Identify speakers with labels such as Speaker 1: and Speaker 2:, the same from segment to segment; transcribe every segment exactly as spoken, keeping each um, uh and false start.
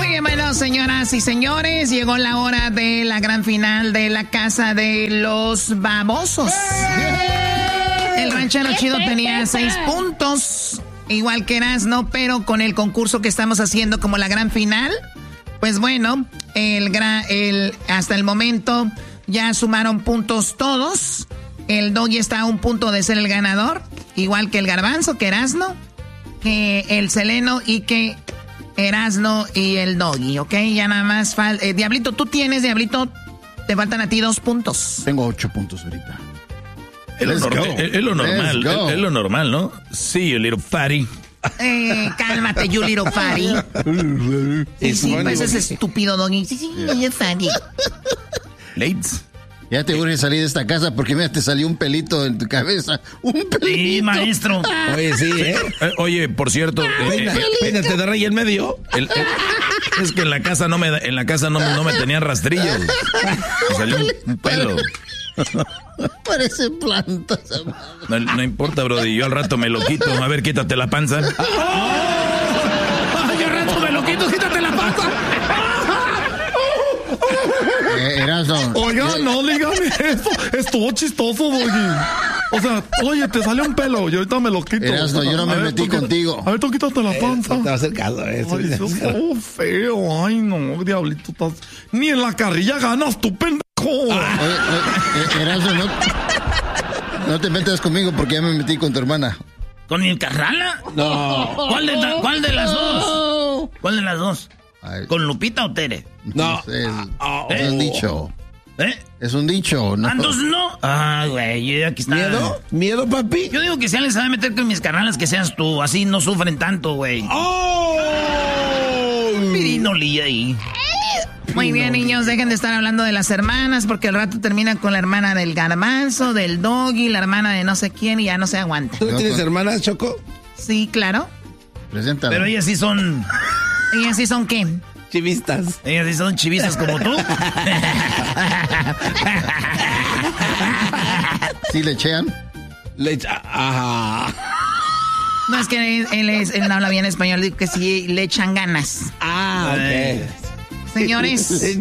Speaker 1: Muy bien, bueno, señoras y señores, llegó la hora de la gran final de la Casa de los Babosos. El ranchero chido tenía seis puntos, igual que Erasmo, pero con el concurso que estamos haciendo como la gran final, pues bueno, el, gra- el hasta el momento ya sumaron puntos todos. El Doggy está a un punto de ser el ganador, igual que el Garbanzo, que Erasmo, que el Seleno y que Erasmo y el Doggy, ¿ok? Ya nada más falta... Eh, Diablito, tú tienes, Diablito, te faltan a ti dos puntos.
Speaker 2: Tengo ocho puntos ahorita.
Speaker 3: Es lo, normal, es, es lo normal, es, es lo normal, ¿no? Sí, you little fatty.
Speaker 1: Eh, cálmate, you little fatty. Sí, sí, pues ese estúpido Doggy. Sí, sí, you fatty.
Speaker 3: Late.
Speaker 2: Ya te urge salir de esta casa porque mira, te salió un pelito en tu cabeza. Un pelito.
Speaker 1: Sí, maestro.
Speaker 3: Oye, sí, ¿eh? eh oye, por cierto, eh, eh, peínate de rey en medio. El, el, es que en la casa no me en la casa no, no me tenían rastrillos. Me salió un, un pelo.
Speaker 2: Parece planta.
Speaker 3: No, no importa, brody. Yo al rato me lo quito. A ver, quítate la panza.
Speaker 1: ¡Oh! Yo al rato me lo quito, quítate la panza.
Speaker 2: Eh, Erasmo.
Speaker 4: Oiga, no, dígame eso. Estuvo chistoso, Doggy. O sea, oye, te salió un pelo y ahorita me lo quito.
Speaker 2: Erasmo, yo no me
Speaker 4: ver,
Speaker 2: metí
Speaker 4: tú,
Speaker 2: contigo.
Speaker 4: A ver, tú quítate la panza.
Speaker 5: Eh, te va a hacer caso a eso.
Speaker 4: Ay, eso es todo feo. Ay, no, diablito. Estás... Ni en la carrilla ganas, tu pendejo.
Speaker 2: Oye, oye, Erasmo, no, no te metas conmigo porque ya me metí con tu hermana.
Speaker 1: ¿Con el Carrala?
Speaker 5: No.
Speaker 1: ¿Cuál de, ta- ¿Cuál de las dos? ¿Cuál de las dos?
Speaker 2: Ay.
Speaker 1: ¿Con Lupita o Tere?
Speaker 2: No. no sé, es,
Speaker 1: oh,
Speaker 2: es un
Speaker 1: oh.
Speaker 2: dicho.
Speaker 1: ¿Eh?
Speaker 2: Es un dicho, ¿no?
Speaker 1: ¿Andos no? Ah, güey, yo aquí está.
Speaker 5: ¿Miedo? ¿Miedo, papi?
Speaker 1: Yo digo que si alguien se va a meter con mis carnalas, que seas tú. Así no sufren tanto, güey.
Speaker 5: ¡Oh!
Speaker 1: Pirinolía ahí. Muy bien, niños, dejen de estar hablando de las hermanas, porque al rato terminan con la hermana del Garbanzo, del Doggy, la hermana de no sé quién, y ya no se aguanta.
Speaker 5: ¿Tú tienes hermanas, Choco?
Speaker 1: Sí, claro.
Speaker 2: Preséntame.
Speaker 1: Pero ellas sí son... ¿Ellas sí son qué?
Speaker 5: Chivistas.
Speaker 1: Ellas sí son chivistas como tú.
Speaker 2: ¿Sí le echean?
Speaker 5: Le echa... Ajá.
Speaker 1: No, es que él, él, es, él no habla bien español, digo que sí le echan ganas.
Speaker 5: Ah, ok.
Speaker 1: Eh, señores,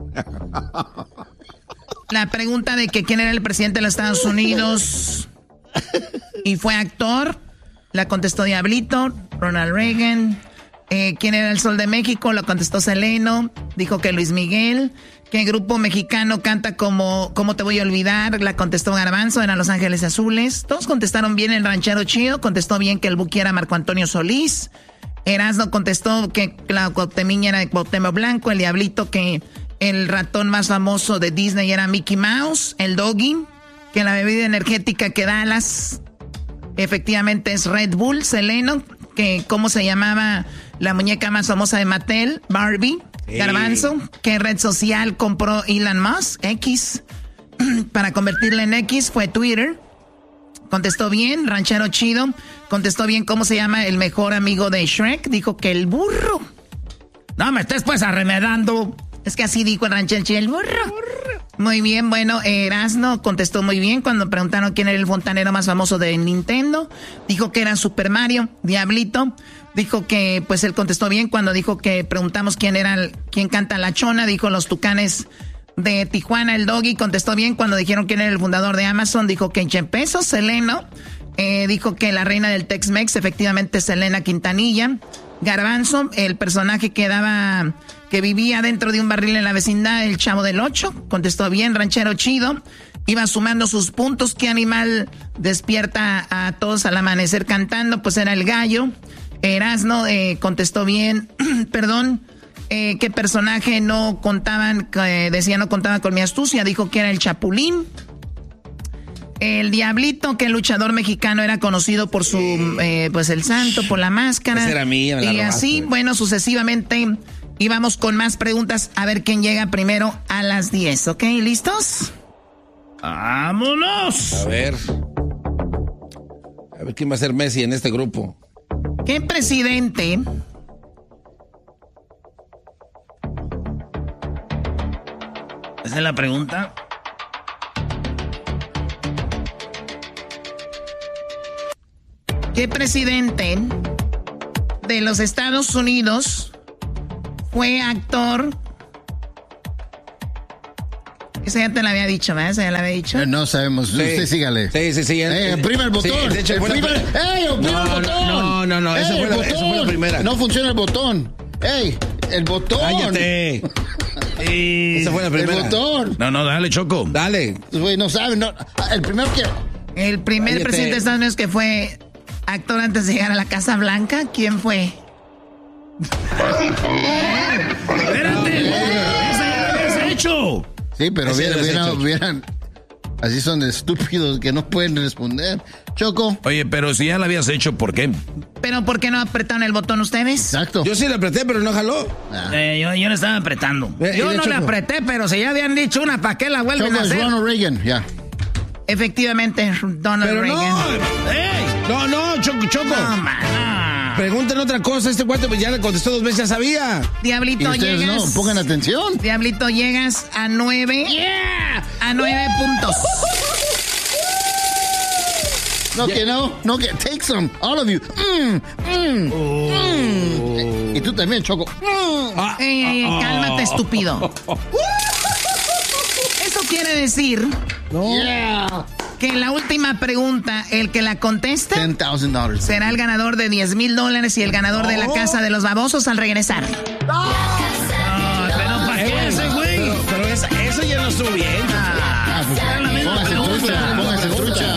Speaker 1: la pregunta de que quién era el presidente de los Estados Unidos y fue actor, la contestó Diablito, Ronald Reagan. Eh, ¿Quién era el Sol de México? Lo contestó Seleno. Dijo que Luis Miguel. ¿Qué grupo mexicano canta como ¿Cómo te voy a olvidar? La contestó Garbanzo, eran Los Ángeles Azules. Todos contestaron bien. El ranchero chido contestó bien que el Buki era Marco Antonio Solís. Erasmo contestó que la Cuauhtemiña era de Cuauhtémoc Blanco. El Diablito que el ratón más famoso de Disney era Mickey Mouse. El Doggy que la bebida energética que Dallas efectivamente es Red Bull. Seleno que cómo se llamaba la muñeca más famosa de Mattel, Barbie. Hey. Garbanzo, ¿qué red social compró Elon Musk? X. Para convertirla en X fue Twitter. Contestó bien. Ranchero chido contestó bien cómo se llama el mejor amigo de Shrek. Dijo que el burro. No me estés pues arremedando. Es que así dijo el ranchero chido, el burro. Muy bien, bueno, Erasmo contestó muy bien cuando preguntaron quién era el fontanero más famoso de Nintendo. Dijo que era Super Mario. Diablito dijo que, pues él contestó bien cuando dijo que preguntamos quién era, el, quién canta La Chona. Dijo los Tucanes de Tijuana. El Doggy contestó bien cuando dijeron quién era el fundador de Amazon. Dijo que Jeff Bezos. Seleno eh, dijo que la reina del Tex-Mex, efectivamente Selena Quintanilla. Garbanzo, el personaje que daba, que vivía dentro de un barril en la vecindad, el Chavo del Ocho, contestó bien. Ranchero chido iba sumando sus puntos. ¿Qué animal despierta a todos al amanecer cantando? Pues era el gallo. Erasmo eh, contestó bien. Perdón, eh, ¿qué personaje no contaban, eh, decía no contaba con mi astucia? Dijo que era el Chapulín. El Diablito, que el luchador mexicano era conocido por su, eh, pues el santo, por la máscara.
Speaker 5: Esa era mía, me la
Speaker 1: y
Speaker 5: robaste.
Speaker 1: así, bueno, sucesivamente íbamos con más preguntas a ver quién llega primero a las diez, ¿ok? ¿Listos? ¡Vámonos!
Speaker 5: A ver. A ver quién va a ser Messi en este grupo.
Speaker 1: ¿Qué presidente esa es la pregunta? ¿Qué presidente de los Estados Unidos fue actor. Esa ya te la había dicho, ¿verdad? Esa ya la había dicho.
Speaker 2: Eh, no sabemos.
Speaker 5: Sí.
Speaker 2: Usted sígale.
Speaker 5: Sí, sí, sí.
Speaker 2: Eh, oprima el botón.
Speaker 5: Sí, de hecho,
Speaker 2: el
Speaker 5: fue la-
Speaker 2: primer... ¡Ey, oprima
Speaker 5: No,
Speaker 2: el
Speaker 5: no,
Speaker 2: botón!
Speaker 5: no, no, no, esa
Speaker 2: Ey,
Speaker 5: fue la-
Speaker 2: el
Speaker 5: esa fue la
Speaker 2: botón.
Speaker 5: primera.
Speaker 2: No funciona el botón. ¡Ey, el botón!
Speaker 5: Cállate. Esa fue la primera.
Speaker 2: El botón.
Speaker 3: No, no, dale, Choco.
Speaker 5: Dale.
Speaker 2: Güey, no saben. No. El primero que...
Speaker 1: El primer
Speaker 5: Cállate.
Speaker 1: presidente de Estados Unidos que fue actor antes de llegar a la Casa Blanca, ¿quién fue?
Speaker 3: ¡Espérate! ¡Esa ya la habías hecho!
Speaker 2: Sí, pero
Speaker 5: Ese
Speaker 2: vieran,
Speaker 5: ya lo has
Speaker 2: vieran,
Speaker 5: hecho.
Speaker 2: vieran. Así son de estúpidos que no pueden responder. Choco.
Speaker 3: Oye, pero si ya la habías hecho, ¿por qué?
Speaker 1: ¿Pero por qué no apretaron el botón ustedes?
Speaker 2: Exacto.
Speaker 5: Yo sí le apreté, pero no jaló.
Speaker 2: Ah.
Speaker 1: Eh, yo, yo le estaba apretando.
Speaker 5: Eh,
Speaker 1: yo
Speaker 5: y de
Speaker 1: no le
Speaker 5: Choco.
Speaker 1: apreté, pero si ya habían dicho una, ¿para qué la vuelven
Speaker 2: Choco
Speaker 1: a
Speaker 2: es
Speaker 1: hacer?
Speaker 2: Ronald Reagan, ya.
Speaker 1: Efectivamente, Donald
Speaker 5: Pero
Speaker 1: Reagan.
Speaker 5: no. ¡Ey! No, no, Choco, Choco.
Speaker 1: No, man, no.
Speaker 5: Pregúntenle otra cosa. Este cuate pues ya le contestó dos veces, ya sabía.
Speaker 2: Y
Speaker 1: Diablito,
Speaker 2: ustedes
Speaker 1: llegas.
Speaker 2: no, pongan atención.
Speaker 1: Diablito, llegas a nueve. A nueve puntos.
Speaker 2: No, que no, no, que take some, all of you. Mm, mm, mm. Y tú también, Choco. Mm.
Speaker 5: Ah,
Speaker 1: Ey, ey, ey,
Speaker 5: ah,
Speaker 1: cálmate,
Speaker 5: ah.
Speaker 1: estúpido. Eso quiere decir
Speaker 2: Yeah.
Speaker 1: que en la última pregunta, el que la contesta
Speaker 2: ten thousand dollars.
Speaker 1: será el ganador de diez mil dólares y el ganador de la casa de los babosos al regresar.
Speaker 3: Pero ¿para qué ese güey?
Speaker 5: Pero, pero esa- eso ya no estuvo bien.
Speaker 2: Ah, pues, póngase trucha, póngase trucha.